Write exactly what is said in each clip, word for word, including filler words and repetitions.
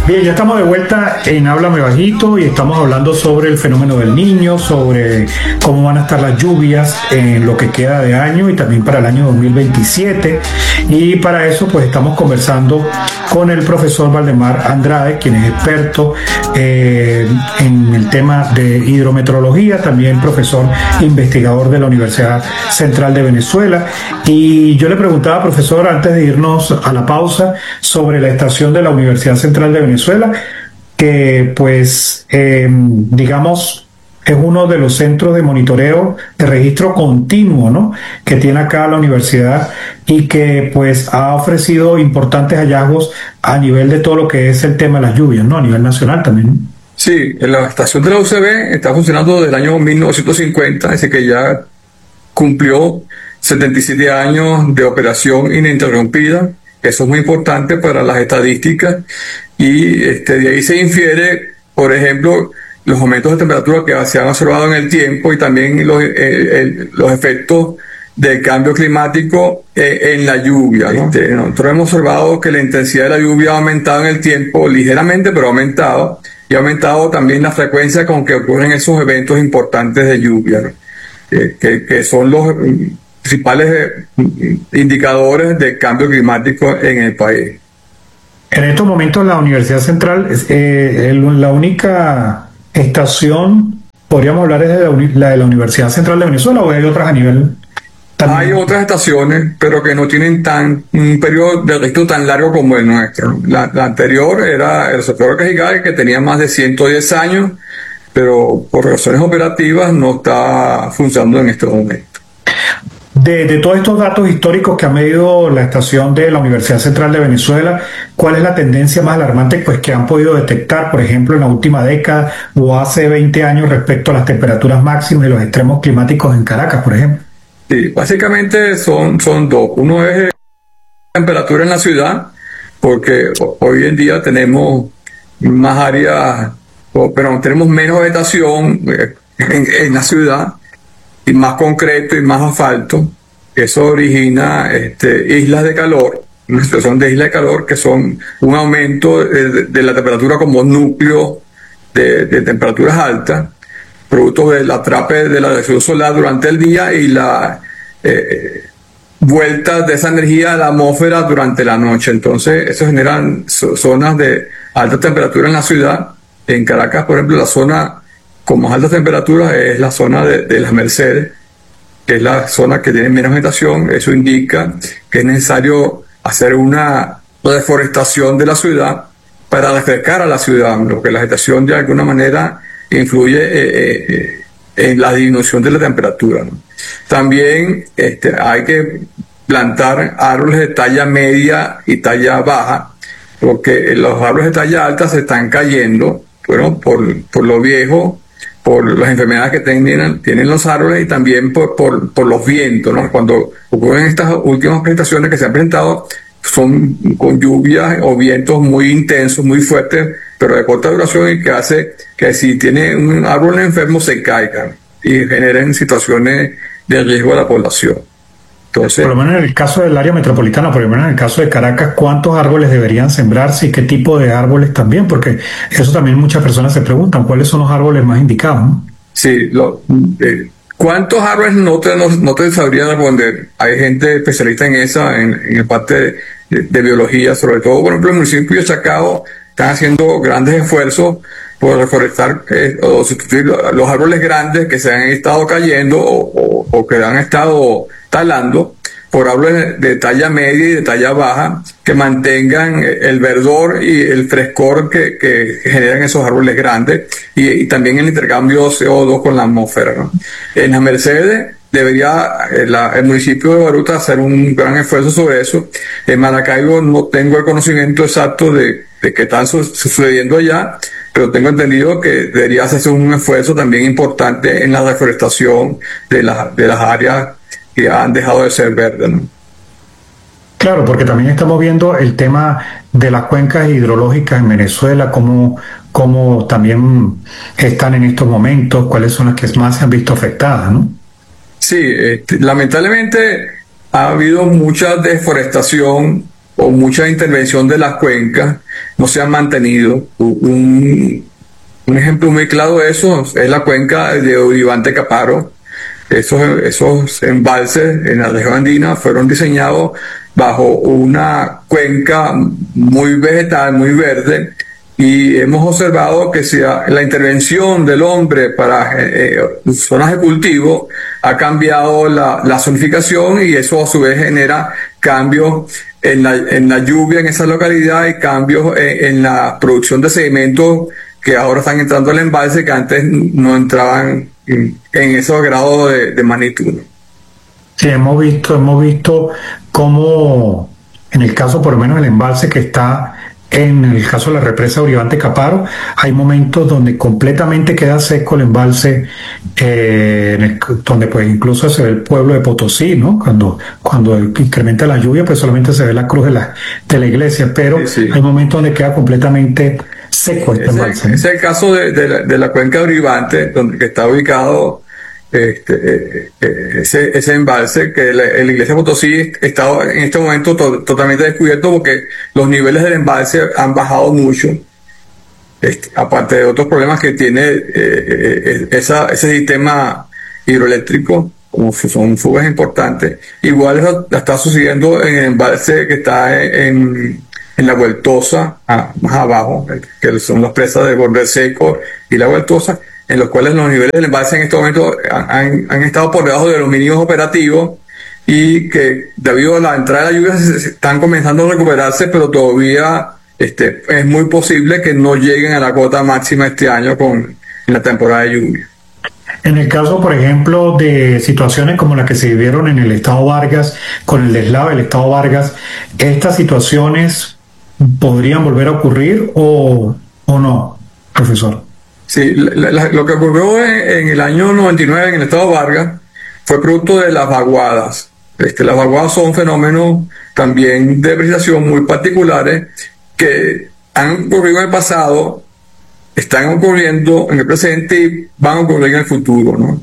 Bien, ya estamos de vuelta en Háblame Bajito y estamos hablando sobre el fenómeno del Niño, sobre cómo van a estar las lluvias en lo que queda de año y también para el año dos mil veintisiete. Y para eso pues estamos conversando con el profesor Valdemar Andrade, quien es experto eh, en el tema de hidrometeorología, también profesor investigador de la Universidad Central de Venezuela. Y yo le preguntaba, profesor, antes de irnos a la pausa, sobre la estación de la Universidad Central de Venezuela, que pues eh, digamos es uno de los centros de monitoreo de registro continuo, ¿no?, que tiene acá la universidad y que pues ha ofrecido importantes hallazgos a nivel de todo lo que es el tema de las lluvias, ¿no?, a nivel nacional también. Sí, la estación de la U C B está funcionando desde el año mil novecientos cincuenta, así que ya cumplió setenta y siete años de operación ininterrumpida. Eso es muy importante para las estadísticas y este, de ahí se infiere, por ejemplo, los aumentos de temperatura que se han observado en el tiempo y también los, eh, el, los efectos del cambio climático eh, en la lluvia, ¿no? Este, nosotros hemos observado que la intensidad de la lluvia ha aumentado en el tiempo ligeramente, pero ha aumentado, y ha aumentado también la frecuencia con que ocurren esos eventos importantes de lluvia, ¿no? eh, que, que son los principales indicadores de cambio climático en el país. En estos momentos la Universidad Central es eh, el, la única estación, podríamos hablar, es de la, uni, la de la Universidad Central de Venezuela, ¿o hay otras a nivel también? Hay otras estaciones, pero que no tienen tan un periodo de registro tan largo como el nuestro. La, la anterior era el sector Cajigal, que tenía más de ciento diez años, pero por razones operativas no está funcionando en este momento. De, de todos estos datos históricos que ha medido la estación de la Universidad Central de Venezuela, ¿cuál es la tendencia más alarmante pues, que han podido detectar, por ejemplo, en la última década o hace veinte años respecto a las temperaturas máximas y los extremos climáticos en Caracas, por ejemplo? Sí, básicamente son, son dos. Uno es la temperatura en la ciudad, porque hoy en día tenemos más áreas, pero tenemos menos vegetación en, en la ciudad, y más concreto y más asfalto. Eso origina este, islas de calor, una situación de islas de calor que son un aumento de, de la temperatura como núcleo de, de temperaturas altas, producto del atrape de la radiación solar durante el día y la eh, vuelta de esa energía a la atmósfera durante la noche. Entonces, eso generan zonas de alta temperatura en la ciudad. En Caracas, por ejemplo, la zona con más altas temperaturas es la zona de, de las Mercedes, que es la zona que tiene menos vegetación. Eso indica que es necesario hacer una reforestación de la ciudad para refrescar a la ciudad, porque la vegetación de alguna manera influye eh, eh, en la disminución de la temperatura, ¿no? También este, hay que plantar árboles de talla media y talla baja, porque los árboles de talla alta se están cayendo, bueno, por, por lo viejo, por las enfermedades que tienen, tienen los árboles y también por, por, por los vientos, ¿no? Cuando ocurren estas últimas presentaciones que se han presentado, son con lluvias o vientos muy intensos, muy fuertes, pero de corta duración, y que hace que si tiene un árbol enfermo se caiga y generen situaciones de riesgo a la población. Entonces, por lo menos en el caso del área metropolitana, por lo menos en el caso de Caracas, ¿cuántos árboles deberían sembrarse y qué tipo de árboles también? Porque eso también muchas personas se preguntan, ¿cuáles son los árboles más indicados, ¿no? Sí, lo, eh, ¿cuántos árboles? No te, no, no te sabría responder. Hay gente especialista en esa, en, en la parte de, de, de biología, sobre todo, por ejemplo, el municipio de Chacao están haciendo grandes esfuerzos por reforestar eh, o sustituir los árboles grandes que se han estado cayendo o, o, o que han estado talando por árboles de talla media y de talla baja que mantengan el verdor y el frescor que, que generan esos árboles grandes y, y también el intercambio de C O dos con la atmósfera, ¿no? En las Mercedes debería el, el municipio de Baruta hacer un gran esfuerzo sobre eso. En Maracaibo no tengo el conocimiento exacto de, de qué está su, sucediendo allá, pero tengo entendido que debería hacerse un esfuerzo también importante en la reforestación de, la, de las áreas que han dejado de ser verdes, ¿no? Claro, porque también estamos viendo el tema de las cuencas hidrológicas en Venezuela, cómo, cómo también están en estos momentos, cuáles son las que más se han visto afectadas, ¿no? Sí, este, lamentablemente ha habido mucha deforestación o mucha intervención de las cuencas no se han mantenido. Un, un ejemplo muy claro de eso es la cuenca de Uribante Caparo. Esos, esos embalses en la región andina fueron diseñados bajo una cuenca muy vegetal, muy verde, y hemos observado que si la intervención del hombre para eh, zonas de cultivo ha cambiado la, la zonificación, y eso a su vez genera cambios en la, en la lluvia en esa localidad y cambios en, en la producción de sedimentos que ahora están entrando al embalse, que antes no entraban en, en esos grados de, de magnitud. Sí, hemos visto, hemos visto cómo, en el caso por lo menos del embalse que está en el caso de la represa Uribante Caparo, hay momentos donde completamente queda seco el embalse, eh, en el, donde pues incluso se ve el pueblo de Potosí, ¿no? Cuando, cuando incrementa la lluvia, pues solamente se ve la cruz de la, de la iglesia, pero sí, sí. Hay momentos donde queda completamente seco este embalse. Ese es el caso de, de, la, de la cuenca de Uribante, donde que está ubicado Este, eh, eh, ese, ese embalse, que la, la iglesia de Potosí está en este momento to, totalmente descubierto, porque los niveles del embalse han bajado mucho, este, aparte de otros problemas que tiene eh, eh, esa, ese sistema hidroeléctrico, como son fugas importantes. Igual eso está sucediendo en el embalse que está en, en la Vueltosa, ah, más abajo, que son las presas de Borde Seco y la Vueltosa, en los cuales los niveles del embalse en este momento han, han estado por debajo de los mínimos operativos, y que debido a la entrada de la lluvia se, se están comenzando a recuperarse, pero todavía este, es muy posible que no lleguen a la cota máxima este año con en la temporada de lluvia. En el caso, por ejemplo, de situaciones como las que se vivieron en el estado Vargas, con el deslave del estado Vargas, ¿estas situaciones podrían volver a ocurrir o, o no, profesor? Sí, la, la, lo que ocurrió en, en el año noventa y nueve en el estado Vargas fue producto de las vaguadas. Este, las vaguadas son fenómenos también de precipitación muy particulares que han ocurrido en el pasado, están ocurriendo en el presente y van a ocurrir en el futuro, ¿no?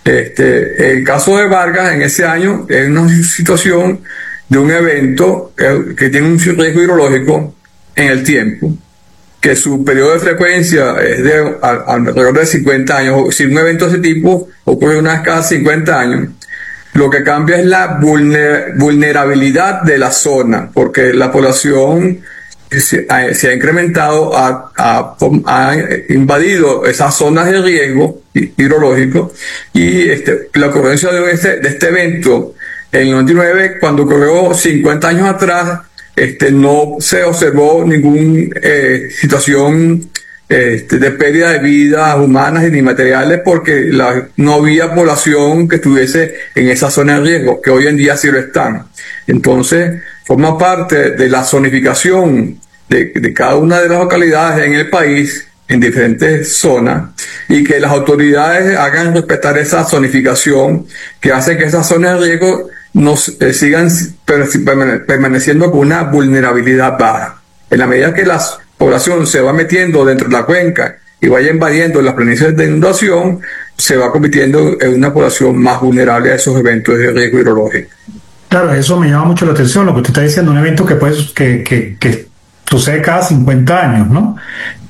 Este, el caso de Vargas en ese año es una situación de un evento que, que tiene un riesgo hidrológico en el tiempo, que su periodo de frecuencia es de alrededor de cincuenta años. Si un evento de ese tipo ocurre una vez cada cincuenta años, lo que cambia es la vulner, vulnerabilidad de la zona, porque la población se ha, se ha incrementado, ha, ha, ha invadido esas zonas de riesgo hidrológico, y este, la ocurrencia de este, de este evento en el noventa y nueve, cuando ocurrió cincuenta años atrás, Este, no se observó ninguna eh, situación este, de pérdida de vidas humanas ni materiales, porque la, no había población que estuviese en esa zona de riesgo, que hoy en día sí lo están. Entonces, forma parte de la zonificación de, de cada una de las localidades en el país, en diferentes zonas, y que las autoridades hagan respetar esa zonificación, que hace que esas zonas de riesgo nos eh, sigan permaneciendo con una vulnerabilidad baja. En la medida que la población se va metiendo dentro de la cuenca y vaya invadiendo las planicies de inundación, se va convirtiendo en una población más vulnerable a esos eventos de riesgo hidrológico. Claro, eso me llama mucho la atención, lo que usted está diciendo, un evento que, puede, que, que, que sucede cada cincuenta años, ¿no?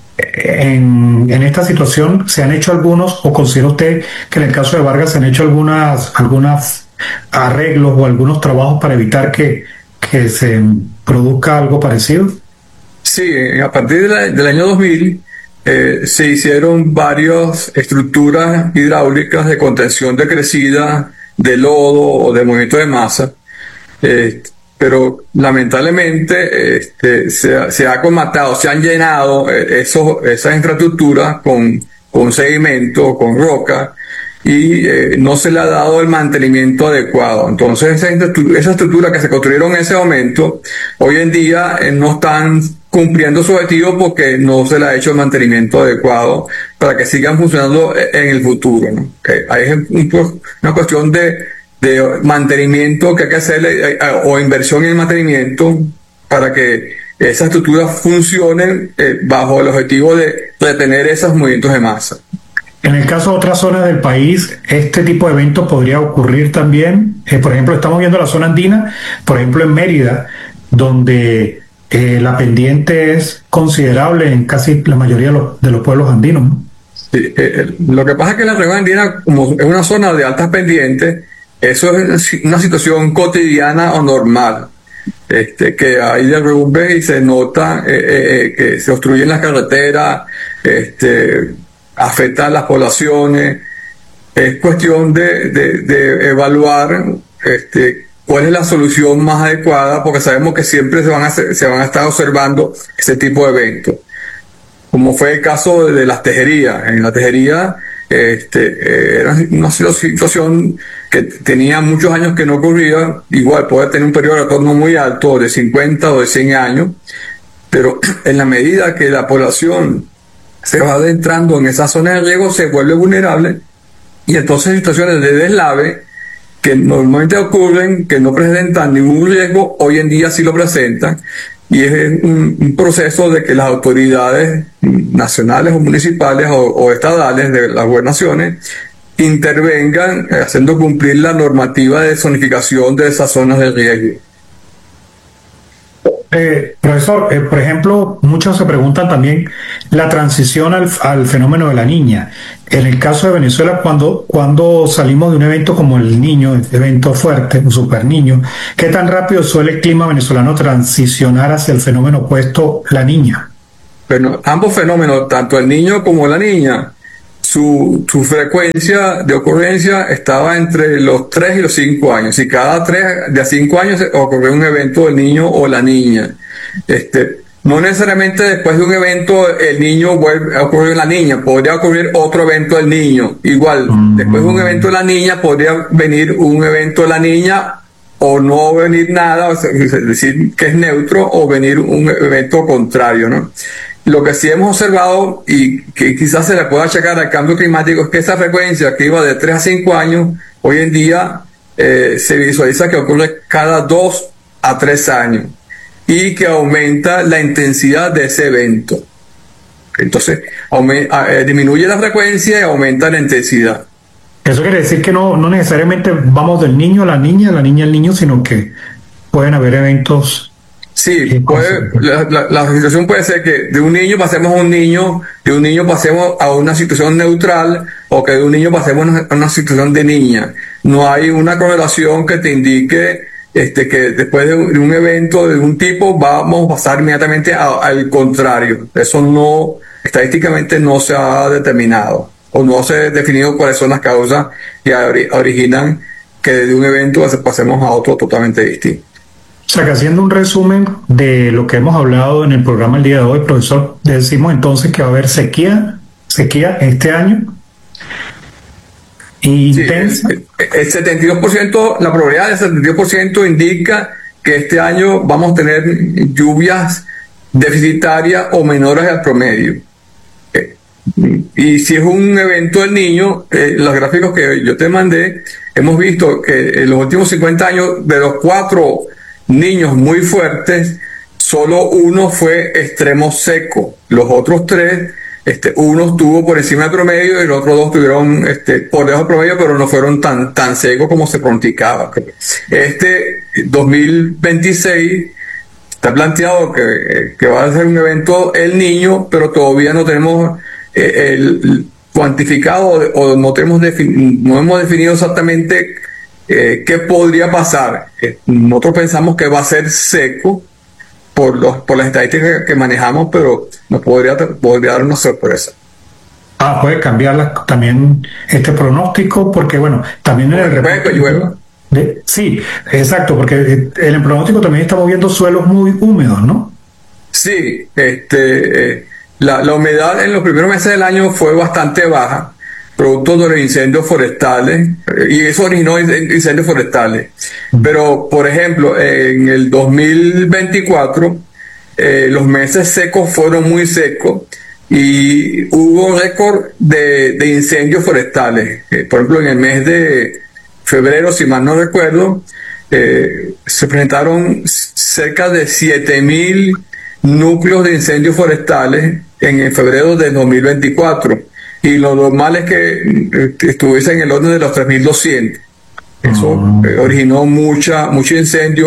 En, en esta situación, ¿se han hecho algunos, o considera usted que en el caso de Vargas se han hecho algunas, algunas arreglos o algunos trabajos para evitar que, que se produzca algo parecido? Sí, a partir de la, del año dos mil eh, se hicieron varias estructuras hidráulicas de contención de crecida, de lodo o de movimiento de masa, eh, pero lamentablemente este, se, se ha comatado, se han llenado eh, esos, esas infraestructuras con, con sedimento, con roca, y eh, no se le ha dado el mantenimiento adecuado. Entonces esa, esa estructura que se construyeron en ese momento, hoy en día eh, no están cumpliendo su objetivo, porque no se le ha hecho el mantenimiento adecuado para que sigan funcionando en el futuro, ¿no? Eh, hay un, una cuestión de, de mantenimiento que hay que hacerle, eh, o inversión en el mantenimiento, para que esas estructuras funcionen eh, bajo el objetivo de retener esos movimientos de masa. En el caso de otras zonas del país, este tipo de eventos podría ocurrir también. Eh, por ejemplo, estamos viendo la zona andina, por ejemplo en Mérida, donde eh, la pendiente es considerable en casi la mayoría de los, de los pueblos andinos, ¿no? Sí, eh, lo que pasa es que la región andina, como es una zona de altas pendientes, eso es una situación cotidiana o normal. Este, que hay derrumbes y se nota eh, eh, que se obstruyen las carreteras, este, afectan las poblaciones. Es cuestión de, de, de evaluar este, cuál es la solución más adecuada, porque sabemos que siempre se van a, hacer, se van a estar observando ese tipo de eventos, como fue el caso de, de las tejerías. En la tejería este, era una situación que tenía muchos años que no ocurría. Igual puede tener un periodo de retorno muy alto, de cincuenta o de cien años, pero en la medida que la población se va adentrando en esa zona de riesgo, se vuelve vulnerable, y entonces situaciones de deslave que normalmente ocurren, que no presentan ningún riesgo, hoy en día sí lo presentan, y es un, un proceso de que las autoridades nacionales o municipales o, o estadales de las gobernaciones intervengan eh, haciendo cumplir la normativa de zonificación de esas zonas de riesgo. Eh, profesor, eh, por ejemplo, muchos se preguntan también la transición al, al fenómeno de la niña. En el caso de Venezuela, cuando, cuando salimos de un evento como el Niño, este evento fuerte, un super niño, ¿qué tan rápido suele el clima venezolano transicionar hacia el fenómeno opuesto, la niña? Bueno, ambos fenómenos, tanto el niño como la niña, su, su frecuencia de ocurrencia estaba entre los tres y los cinco años. Y cada tres de a cinco años ocurrió un evento del niño o la niña. Este, no necesariamente después de un evento el niño vuelve a ocurrir en la niña, podría ocurrir otro evento del niño. Igual, mm-hmm. después de un evento de la niña podría venir un evento de la niña o no venir nada, es decir, que es neutro, o venir un evento contrario, ¿no? Lo que sí hemos observado, y que quizás se le pueda achacar al cambio climático, es que esa frecuencia que iba de tres a cinco años, hoy en día eh, se visualiza que ocurre cada dos a tres años, y que aumenta la intensidad de ese evento. Entonces, aumenta, eh, disminuye la frecuencia y aumenta la intensidad. Eso quiere decir que no, no necesariamente vamos del niño a la niña, la niña al niño, sino que pueden haber eventos. Sí, puede, la, la, la situación puede ser que de un niño pasemos a un niño, de un niño pasemos a una situación neutral, o que de un niño pasemos a una situación de niña. No hay una correlación que te indique este, que después de un, de un evento de un tipo vamos a pasar inmediatamente a, al contrario. Eso no, estadísticamente no se ha determinado, o no se ha definido cuáles son las causas que originan que de un evento pasemos a otro totalmente distinto. O sea, que haciendo un resumen de lo que hemos hablado en el programa el día de hoy, profesor, decimos entonces que va a haber sequía, sequía este año, intensa. Sí, el, el setenta y dos por ciento, la probabilidad del setenta y dos por ciento indica que este año vamos a tener lluvias deficitarias o menores al promedio. Y si es un evento del niño, eh, los gráficos que yo te mandé, hemos visto que en los últimos cincuenta años, de los cuatro niños muy fuertes, solo uno fue extremo seco. Los otros tres, este, uno estuvo por encima del promedio y los otros dos estuvieron este, por debajo del promedio, pero no fueron tan, tan secos como se pronosticaba. Este dos mil veintiséis está planteado que, que va a ser un evento el niño, pero todavía no tenemos eh, el cuantificado o no, tenemos defini- no hemos definido exactamente Eh, ¿qué podría pasar? Eh, nosotros pensamos que va a ser seco por los por las estadísticas que manejamos, pero nos podría, podría dar una sorpresa. Ah, puede cambiar la, también este pronóstico, porque bueno, también en el reporte llueva. De, sí, exacto, porque en el pronóstico también estamos viendo suelos muy húmedos, ¿no? Sí, este, eh, la, la humedad en los primeros meses del año fue bastante baja, producto de los incendios forestales, y eso originó incendios forestales. Pero, por ejemplo, en el dos mil veinticuatro, eh, los meses secos fueron muy secos y hubo récord de, de incendios forestales. Eh, por ejemplo, en el mes de febrero, si mal no recuerdo, eh, se presentaron cerca de siete mil núcleos de incendios forestales en el febrero de dos mil veinticuatro. Y lo normal es que estuviese en el orden de los tres mil doscientos. Eso uh-huh. eh, originó mucha, mucho incendio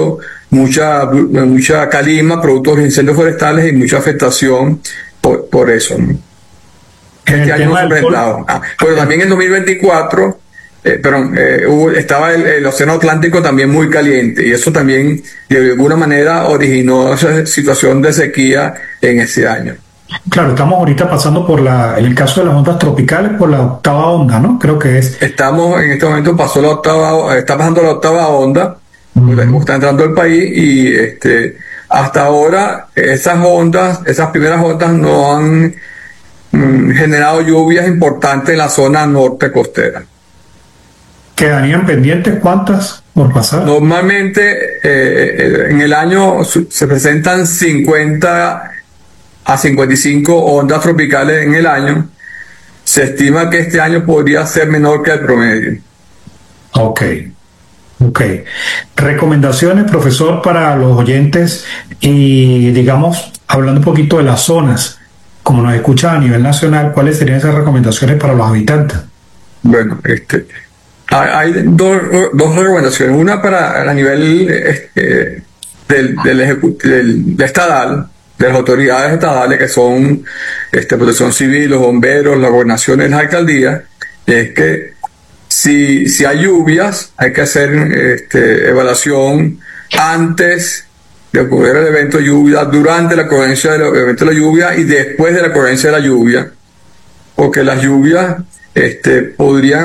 mucha, mucha calima, productos de incendios forestales y mucha afectación por, por eso, ¿no? Este año no fue aislado. Ah, pero también en dos mil veinticuatro, eh, perdón, eh, hubo, estaba el, el Océano Atlántico también muy caliente y eso también de alguna manera originó esa situación de sequía en ese año. Claro, estamos ahorita pasando por la, en el caso de las ondas tropicales, por la octava onda, ¿no? Creo que es. Estamos, en este momento pasó la octava, está pasando la octava onda, uh-huh. Está entrando el país y este, hasta ahora esas ondas, esas primeras ondas no han mm, generado lluvias importantes en la zona norte costera. ¿Quedarían pendientes cuántas por pasar? Normalmente eh, en el año se presentan cincuenta a cincuenta y cinco ondas tropicales en el año. Se estima que este año podría ser menor que el promedio. Ok, ok. Recomendaciones, profesor, para los oyentes y, digamos, hablando un poquito de las zonas, como nos escuchan a nivel nacional, ¿cuáles serían esas recomendaciones para los habitantes? Bueno, este, hay dos, dos recomendaciones. Una para a nivel este, del, del, del, del estadal, de las autoridades estatales que son este, Protección Civil, los bomberos, las gobernaciones, las alcaldías, es que si, si hay lluvias hay que hacer este, evaluación antes de ocurrir el evento de lluvia, durante la ocurrencia del evento de la lluvia y después de la ocurrencia de la lluvia, porque las lluvias este, podrían